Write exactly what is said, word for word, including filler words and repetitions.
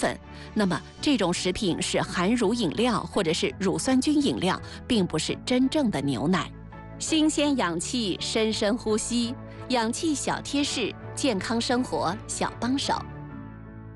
分，那么这种食品是含乳饮料或者是乳酸菌饮料，并不是真正的牛奶。新鲜氧气，深深呼吸，氧气小贴士，健康生活小帮手。